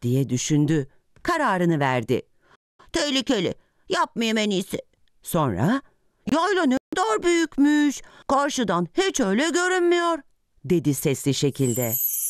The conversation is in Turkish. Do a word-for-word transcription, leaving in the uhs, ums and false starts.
diye düşündü. Kararını verdi. Tehlikeli, yapmayayım en iyisi. Sonra, yayla ne kadar büyükmüş, karşıdan hiç öyle görünmüyor, dedi sesli şekilde.